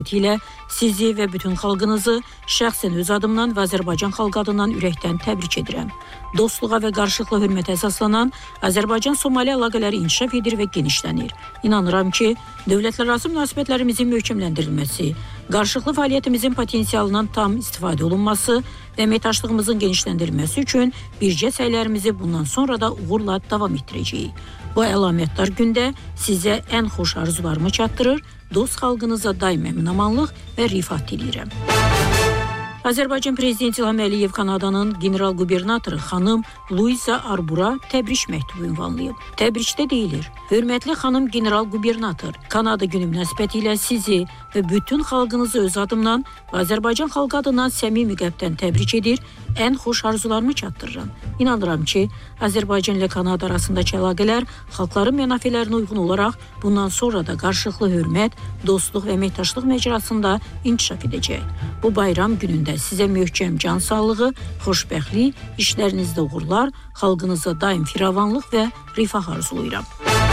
ilə sizi və bütün xalqınızı şəxsən öz adımdan və Azərbaycan xalqı adından ürəkdən təbrik edirəm. Dostluğa və qarşılıqlı hörmətə əsaslanan Azərbaycan-Somali əlaqələri inkişaf edir və genişlənir. İnanıram ki, dövlətlərarası münasibətlərimizin möhkəmləndirilməsi, qarşılıqlı fəaliyyətimizin potensialından tam istifadə olunması və əməkdaşlığımızın genişləndirilməsi üçün birgə səylərimizi bundan sonra da uğurla davam etdirəcəyik. Bu əlamətdar gündə sizə ən xoş arzularımı çatdırır, dost xalqınıza daim əmin-amanlıq və rifat diləyirəm. Azərbaycan Prezidenti İlham Əliyev Kanadanın general qubernatoru xanım Luisa Arbura təbrik məktubu ünvanlayıb. Təbrikdə deyilir: Hörmətli xanım general qubernator, Kanada günü münasibətilə sizi və bütün xalqınızı öz adımdan və Azərbaycan xalqı adından səmimi qəlbdən təbrik edir, ən xoş arzularımı çatdırıram. İnanıram ki, Azərbaycan ilə Kanada arasındakı əlaqələr xalqların mənafələrinə uyğun olaraq bundan sonra da qarşılıqlı hörmət, dostluq və əməkdaşlıq məcrasında inkişaf edəcək. Bu bayram günündə sizə möhkəm can sağlığı, xoşbəxtlik, işlərinizdə uğurlar, xalqınıza daim firavanlıq və rifah arzulayıram.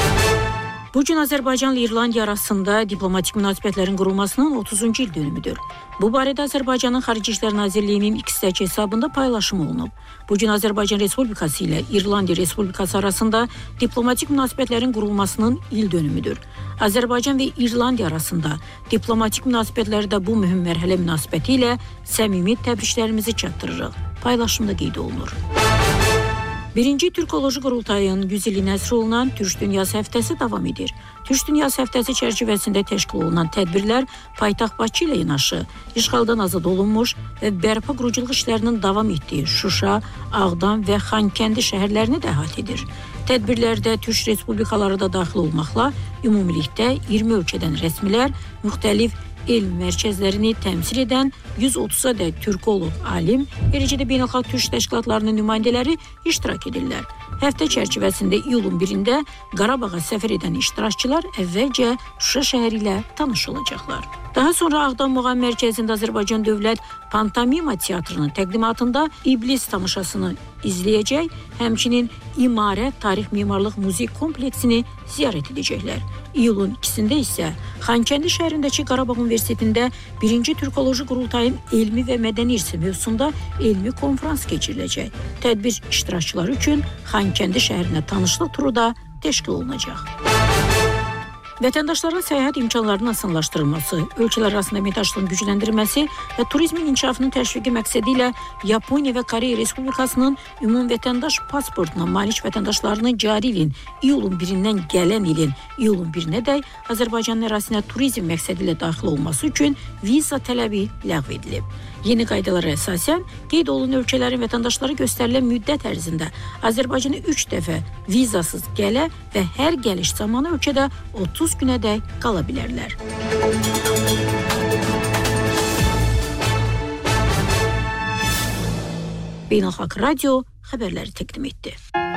Bugün Azərbaycan ilə İrlandiya arasında diplomatik münasibətlərin qurulmasının 30-cu il dönümüdür. Bu barədə Azərbaycanın Xarici İşlər Nazirliyinin X-dəki hesabında paylaşım olunub. Bugün Azərbaycan Respublikası ilə İrlandiya Respublikası arasında diplomatik münasibətlərin qurulmasının il dönümüdür. Azərbaycan və İrlandiya arasında diplomatik münasibətlərdə bu mühüm mərhələ münasibəti ilə səmimi təbriklərimizi çatdırırıq. Paylaşımda qeyd olunur. Birinci Türkoloji Qurultayın 100 ili nəzr olunan Türk Dünyası həftəsi davam edir. Türk Dünyası həftəsi çərçivəsində təşkil olunan tədbirlər paytaxt Bakı ilə yanaşı, işğaldan azad olunmuş və bərpa quruculuq işlərinin davam etdiyi Şuşa, Ağdam və Xankəndi şəhərlərini də əhatə edir. Tədbirlərdə Türk Respublikaları da daxil olmaqla ümumilikdə 20 ölkədən rəsmilər, müxtəlif elm mərkəzlərini təmsil edən 130-a türkoloq, alim, eləcə də beynəlxalq türk təşkilatlarının nümayəndələri iştirak edirlər. Həftə çərçivəsində iyulun 1-də Qarabağa səfər edən iştirakçılar əvvəlcə Şuşa şəhəri ilə tanış olacaqlar. Daha sonra Ağdam Muğam Mərkəzində Azərbaycan Dövlət Pantomima Teatrının təqdimatında İblis tamaşasını izləyəcək, həmçinin İmarət Tarix Mimarlıq Muzey kompleksini ziyarət edəcəklər. İyulun 2-də isə Xankəndi şəhərindəki Qarabağ Universitetində 1-ci Türkoloji Qurultayın elmi və mədəni irsi mövzusunda elmi konfrans keçiriləcək. Tədbir iştirakçıları üçün Xankəndi şəhərinə tanışlıq turu da təşkil olunacaq. Vətəndaşların səyahət imkanlarının asanlaşdırılması, ölkələr arasında əməkdaşlığın gücləndirilməsi və turizmin inkişafının təşviqi məqsədi ilə Yaponiya və Koreya Respublikasının ümumvətəndaş pasportuna malik vətəndaşlarının cari ilin iyulun 1-dən gələn ilin iyulun 1-nədək Azərbaycanın ərazisinə turizm məqsədi ilə daxil olması üçün viza tələbi ləğv edilib. Yeni qaydalara əsasən qeyd olunan ölkələrin vətəndaşları göstərilən müddət ərzində Azərbaycana 3 dəfə vizasız gələ və hər gəliş zamanı ölkədə 30 günədək qala bilərlər. Beynəlxalq Radio xəbərləri təqdim etdi.